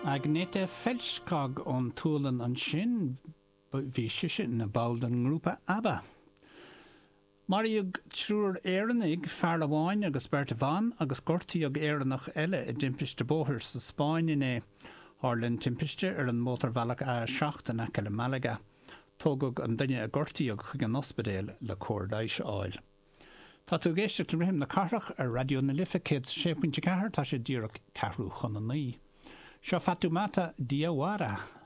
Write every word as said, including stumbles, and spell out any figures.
Agnete Felskag on Tulen an Shin, Vishishin na Balden Grupa Abba. Mariug trúr éannig fearr amháin agus Berta van agus gortaíag éannach eile I dimpiste bóthir sa Spáin é Harlan timpiste ar an mótarbhealach a seachtain ac le Malaga. Tógad an duine a gortaíag chuig an ospidéal le cóirdáis áil. Tá tú géiste le rihim na carach ar radio na lifa céad sé puinte cethir tá sé díreach ceathrú chun an naí. Seo fatú mata diawara.